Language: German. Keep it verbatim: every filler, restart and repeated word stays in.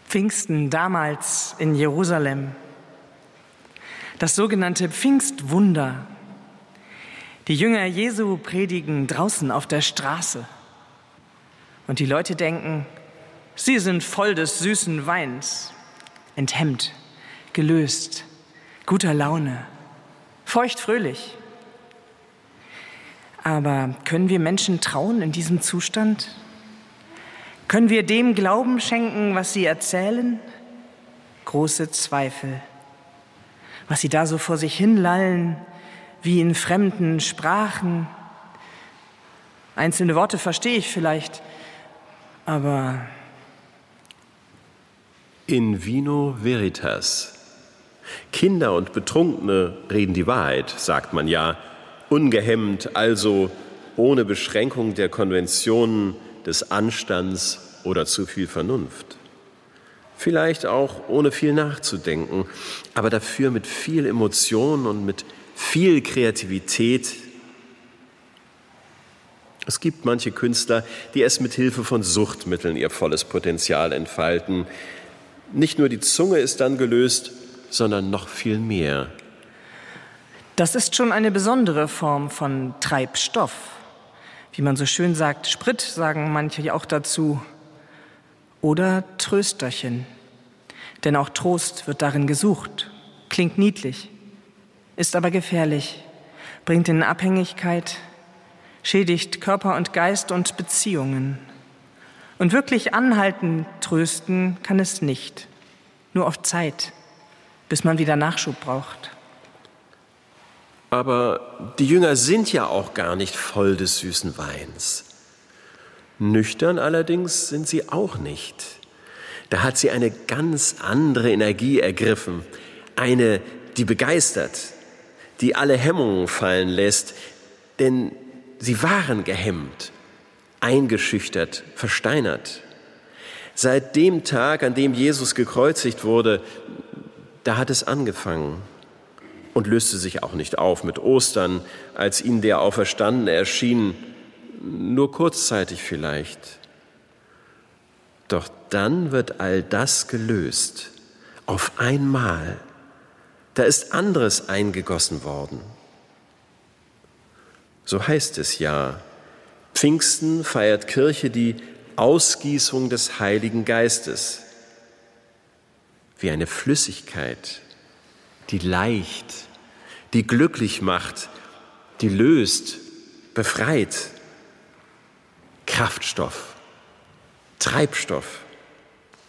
Pfingsten damals in Jerusalem. Das sogenannte Pfingstwunder. Die Jünger Jesu predigen draußen auf der Straße. Und die Leute denken, sie sind voll des süßen Weins, enthemmt, gelöst, guter Laune, feuchtfröhlich. Aber können wir Menschen trauen in diesem Zustand? Können wir dem Glauben schenken, was sie erzählen? Große Zweifel. Was sie da so vor sich hinlallen, wie in fremden Sprachen. Einzelne Worte verstehe ich vielleicht, aber... In vino veritas. Kinder und Betrunkene reden die Wahrheit, sagt man ja. Ungehemmt, also ohne Beschränkung der Konventionen, des Anstands oder zu viel Vernunft. Vielleicht auch ohne viel nachzudenken, aber dafür mit viel Emotion und mit viel Kreativität. Es gibt manche Künstler, die es mit Hilfe von Suchtmitteln ihr volles Potenzial entfalten. Nicht nur die Zunge ist dann gelöst, sondern noch viel mehr. Das ist schon eine besondere Form von Treibstoff. Wie man so schön sagt, Sprit sagen manche auch dazu. Oder Trösterchen. Denn auch Trost wird darin gesucht. Klingt niedlich, ist aber gefährlich, bringt in Abhängigkeit, schädigt Körper und Geist und Beziehungen. Und wirklich anhaltend trösten kann es nicht. Nur auf Zeit, bis man wieder Nachschub braucht. Aber die Jünger sind ja auch gar nicht voll des süßen Weins. Nüchtern allerdings sind sie auch nicht. Da hat sie eine ganz andere Energie ergriffen. Eine, die begeistert, die alle Hemmungen fallen lässt. Denn sie waren gehemmt, eingeschüchtert, versteinert. Seit dem Tag, an dem Jesus gekreuzigt wurde, da hat es angefangen. Und löste sich auch nicht auf mit Ostern, als ihnen der Auferstandene erschien, nur kurzzeitig vielleicht. Doch dann wird all das gelöst, auf einmal. Da ist anderes eingegossen worden. So heißt es ja, Pfingsten feiert Kirche die Ausgießung des Heiligen Geistes, wie eine Flüssigkeit, die leicht, die glücklich macht, die löst, befreit. Kraftstoff, Treibstoff.